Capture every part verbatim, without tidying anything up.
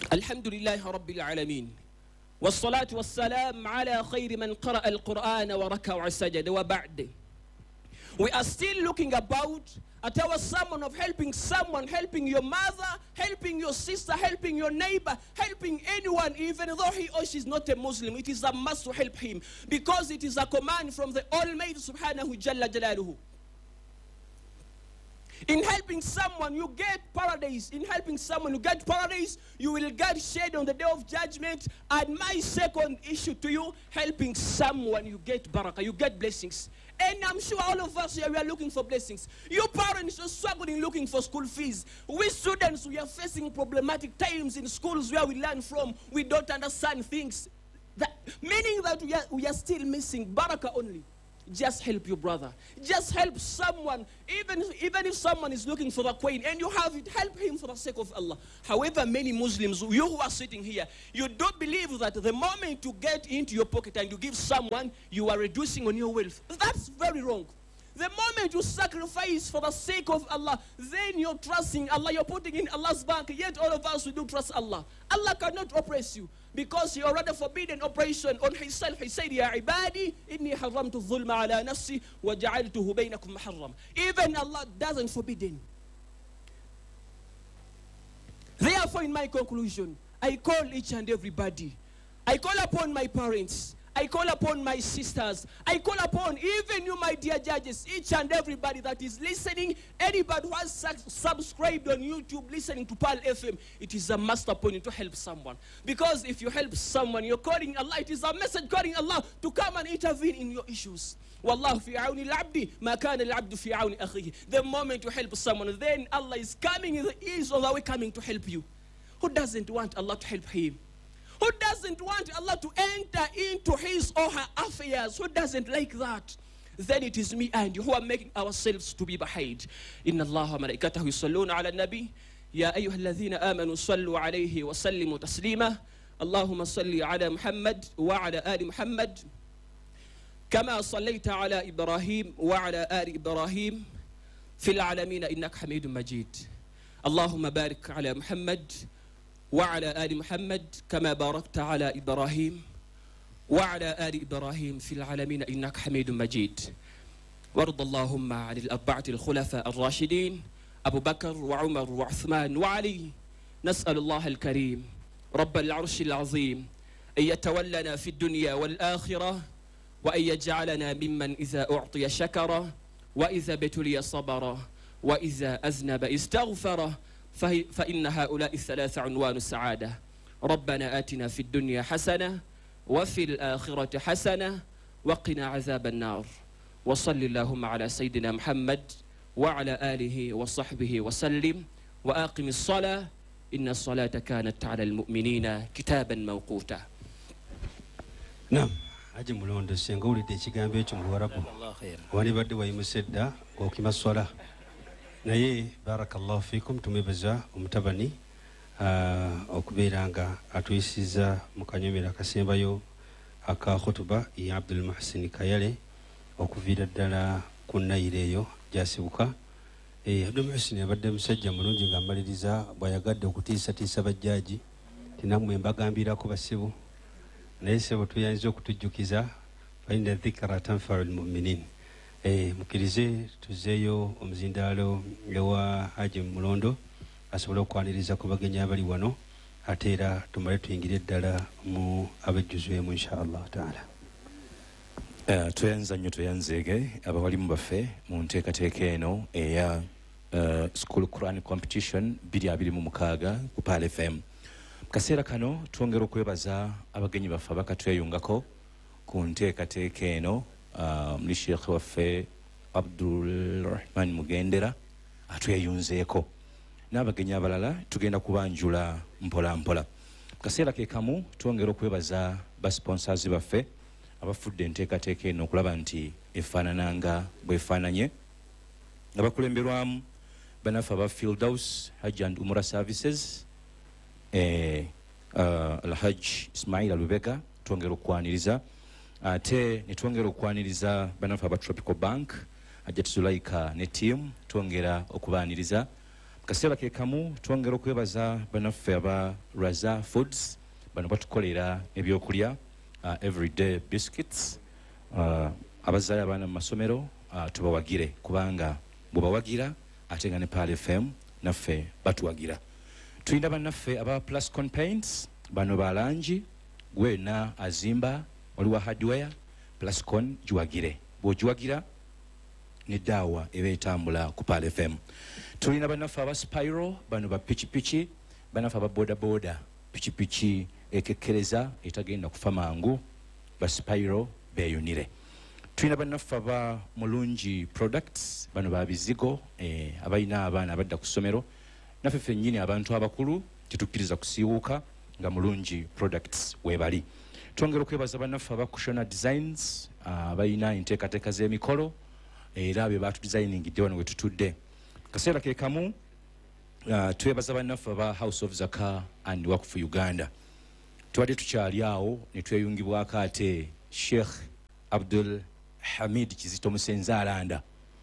Alhamdulillahi Rabbil Alameen. والصلاة والسلام على خير من قرأ القرآن وركع وسجد وبعد. We are still looking about at our sermon of helping someone, helping your mother, helping your sister, helping your neighbor, helping anyone, even though he or she is not a Muslim. It is a must to help him because it is a command from the Almighty Subhanahu Jalla Jalaluhu. In helping someone, you get paradise. In helping someone, you get paradise. You will get shade on the day of judgment. And my second issue to you, helping someone, you get barakah, you get blessings. And I'm sure all of us here, we are looking for blessings. You parents are struggling looking for school fees. We students, we are facing problematic times in schools where we learn from. We don't understand things. That, meaning that we are, we are still missing barakah only. Just help your brother. Just help someone. Even, even if someone is looking for the coin and you have it, help him for the sake of Allah. However, many Muslims, you who are sitting here, you don't believe that the moment you get into your pocket and you give someone, you are reducing on your wealth. That's very wrong. The moment you sacrifice for the sake of Allah, then you're trusting Allah, you're putting in Allah's bank. Yet all of us, we do trust Allah. Allah cannot oppress you because He already forbidden oppression on Himself. He said, Ya ibadi, inni haramtu dhulma ala nafsi wa ja'altuhu baynakum muharram. Even Allah doesn't forbidden. Therefore, in my conclusion, I call each and everybody. I call upon my parents. I call upon my sisters. I call upon even you, my dear judges, each and everybody that is listening, anybody who has subscribed on YouTube, listening to Pearl F M, it is a must upon you to help someone. Because if you help someone, you're calling Allah. It is a message calling Allah to come and intervene in your issues. Wallahu fi auni al-abdi ma kana al-abdu fi auni akhihi. The moment you help someone, then Allah is coming, He is on the way coming to help you. Who doesn't want Allah to help him? Who doesn't want Allah to enter into his or her affairs? Who doesn't like that? Then it is me and you who are making ourselves to be behind. Inna Allah wa malaikatahu yusalluna ala nabi. Ya ayyuha alladhina amanu sallu alayhi wa sallimu taslima. Allahumma salli ala Muhammad wa ala ali Muhammad. Kama sallaita ala Ibrahim wa ala ali Ibrahim. Fil alamina innaka hamidun majid. Allahumma barik ala Muhammad وعلى آل محمد كما باركت على إبراهيم وعلى آل إبراهيم في العالمين إنك حميد مجيد. وارض اللهم عن الأربعة الخلفاء الراشدين أبو بكر وعمر وعثمان وعلي. نسأل الله الكريم رب العرش العظيم أن يتولنا في الدنيا والآخرة وأن يجعلنا ممن إذا أعطي شكره وإذا ابتلي صبره وإذا أذنب استغفره فإن هؤلاء الثلاثة عنوان السعادة. ربنا آتنا في الدنيا حسنة وفي الآخرة حسنة وقنا عذاب النار. وصل اللهم على سيدنا محمد وعلى آله وصحبه وسلم وآقم الصلاة إن الصلاة كانت على المؤمنين كتابا موقوتا. نعم aje mulondo senga ulide ekigambo ekyo mu Luwarabu walibadde wayimusedda okima swala naye barakallahu fikum tumebaza omutabani okubeeranga atuyisiza mu kanyomera akasembayo aka khutuba ya Abdul Muhsin Kayale okuviira ddala ku Naire eyo gyasibuka. Abdul Muhsin yabadde musajja mulungi ng'amaliriza bw'ayagadde okutiisatiisa bajjaaji tinamwe mbagambirako basibu naye sebo tuyanze okutujjukiza fa inna dhikra tanfa'u al-mu'minin. Eh, mukirize tuzeyo omuzindaalo ewa Haji Mulondo asobola okwaniriza ku bagenyi abali wano ate era tumale tuyingire ddala mu abejjuzwemu inshallah taala. Uh, tuyanza nnyo tuyanzeege abawalimu baffe mu nteekateeka eno eya uh, School Quran Competition bbiri abiri mu mukaaga ku Pearl F M. Mu kaseera kano twongera okwebaza abagenyi baffe abakatweyungako ku nteekateeka eno. Uh, muli Sheikh waffe Abdul Rahman Mugendera atweyunzeeko n'abagenyi abalala tugenda kubanjula mpola mpola. Kaseera ke kamu twongera okwebaza ba sponsors baffe abafudde enteekateeka eno okulaba nti efaanananga bwefaananye nga bakulemberwamu bannaffe aba Fieldhouse Hajj and Umrah Services eh, uh, Alhaj Ismail Alubega twongera okwaniriza ate netwongera okwaniriza bannaffe aba Tropical Bank Ajat Zulaika ne team twongera okubaaniriza. kaseera ke kamu twongera okwebaza bannaffe aba Raza Foods bano batukolera ebyokulya uh, everyday biscuits uh, abazaala abaana mu masomero uh, tubawagire kubanga bwebawagira ate nga ne Pal F M naffe batuwagira. Tulina bannaffe aba Plascon Paints bano balangi gwena azimba waliwo hardware Plascon giwagire bw'ogiwagira nedaawa eba etambula ku Pal F M. Tulina bannaffe aba Spyro bano ba pichipichi bannaffe aba boda boda pichipichi ekekkereza etagenda kufa mangu ba Spyro beeyunire. Tulina bannaffe aba Mulungi Products bano ba bizigo eh, abalina abaana abadda ku ssomero naffe ffennyini abantu abakulu tetukkiriza kusiiwuuka nga Mulungi Products weebali. Twongera okwebaza bannaffe aba Kushona Designs abalina uh, enteekateeka z'emikolo era be batudizayiningidde wano we tutudde. Kaseera ke kamu uh, twebaza bannaffe aba House of Zaka and Waqf Uganda. Twadde tukyali awo ne tweyungibwako ate Sheikh Abdul Hamid Kizito Musenza alanda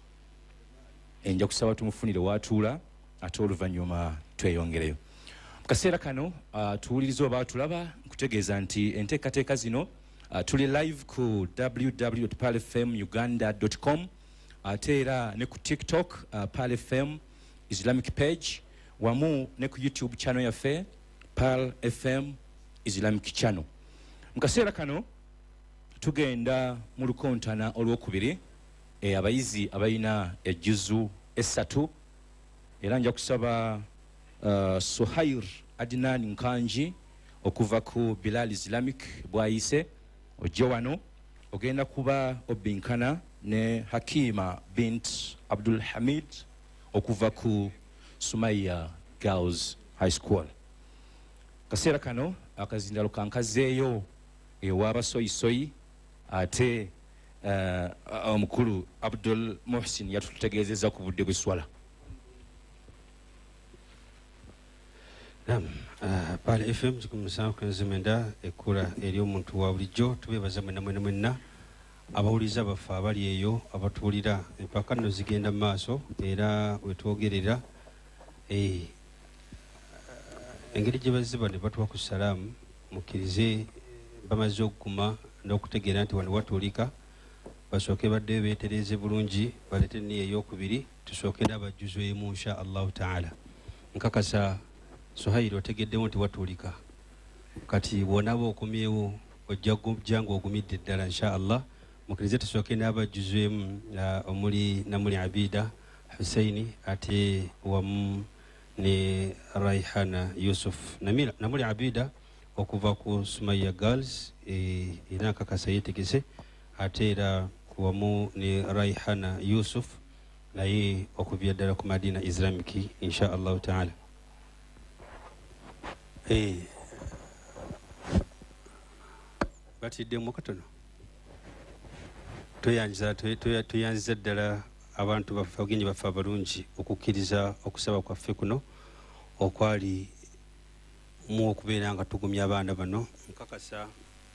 enja kusaba tumufunire watuula ate oluvannyuma tweyongereyo. Mu kaseera kano uh, tuwuliriza oba tulaba nkutegeeza nti enteekateeka zino uh, tuli live ku w w w dot pal f m uganda dot com ate era ne ku TikTok uh, Pal F M Islamic page wamu ne ku YouTube channel yaffe Pal F M Islamic channel. Mu kaseera kano tugenda mu lukontana olwokubiri e abayizi abalina ejjuzu essatu era nja kusaba uh, Suhair Adnan Nkanji okuva ku Bilal Islamic bwayise ojja wano ogenda kuba obinkana ne Hakima bint Abdul Hamid okuva ku Sumaya Girls High School. Kaseera kano akazindalo kankazeeyo ewabasoyisoyi ate uh, omukulu Abdul Muhsin yatutegeezeza ku budde bw'eswala. Naam, uh, Pal F M zikumusanga kwenzemenda ekula eri omuntu wa bulijjo tubebaza mwena mwena mwena abawuliza baffe abali eyo abatuwulira empaka nno zigenda mu maaso era wetwogerera eh, engeri gye baziba ne batuwa ku salaamu mukkirize bamaze okuguma n'okutegeera nti wano watuulika basooke baddeyo beetereeze bulungi balete enniya ey'okubiri tusookere abajjuzo emu insha allahu taala. Nkakasa Suhairi otegeddemu nti watuulika kati bw'onaaba okumyewo ojja kujjanga ogumidde ddala insha allah. Mukkirize tusooke n'abajjuzo emu uh, omuli namuli Abida Husaini ate wamu ne Raihana Yusuf Namira namuli Abida okuva ku Sumaya Girls e, era nkakasa yeetegese ate era wamu ne Raihana Yusuf naye okuvira ddala ku Madina Islamic insha allahu taala. Eh, batiddemu katono tweyanziza tweyanziza ddala abantu baffe abagenyi baffe abalungi okukkiriza okusaba kwaffe kuno okwali mu okubeera nga tugumya abaana bano. Nkakasa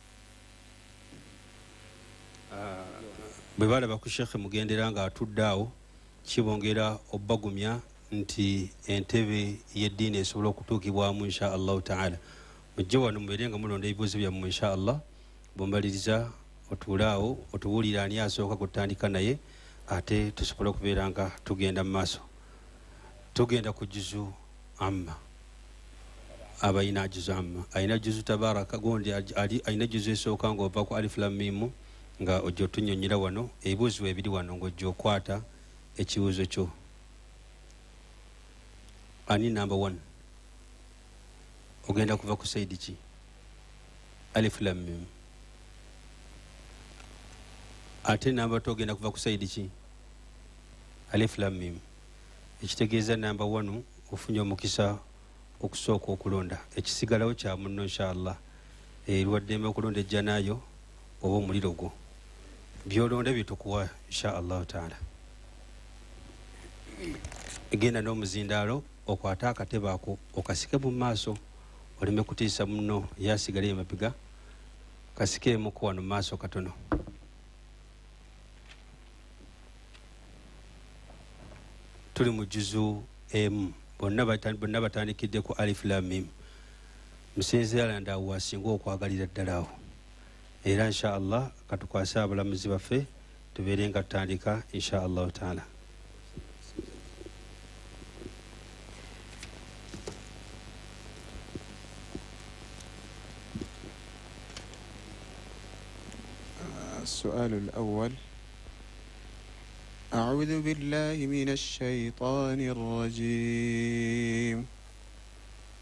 uh, bwe balaba ku Sheikh mugendera nga atudde awo kibongera obbagumya nti entebe y'eddiini esobola okutuukibwamu insha allahu taala. Mujje wano mubeere nga mulonda ebibuuzo byammwe insha allah. Bwombaliriza otuule awo otubuulira ani asooka kutandika naye ate tusobola okubeera nga tugenda mu maaso. Tugenda ku juzu amma abayina juzu amma ayina juzu tabaraka gondi ayina juzu esooka ng'ova ku alif lam mim nga ojja otunnyonnyera wano ebibuuzibwa ebiri wano ng'ojja okwata ekibuuzo kyo. Ani number one ogenda kuva ku saidi ki? Alif lam mim. Ate number two ogenda kuva ku saidi ki? Alif lam mim. Ekitegeeza number one ofunye omukisa okusooka okulonda. Ekisigalawo kya munno insha allah erwaddembe okulonda ejja naayo oba omuliro gwo byolonda bitukuwa insha allahu taala. Egenda n'omuzindaalo okwata akatebe ako okasike mu maaso oleme kutiisa munno yasigale emapiga kasikeemuku wano mu maaso katono. Tuli mu juzu emu bonna batandikidde ku alif lam mim musinziira ndaawo wasinga okwagalira ddala awo era insha allah katukwase abalamuzi baffe tubeere nga tutandika insha allahu taala. السؤال الأول: أعوذ بالله من الشيطان الرجيم.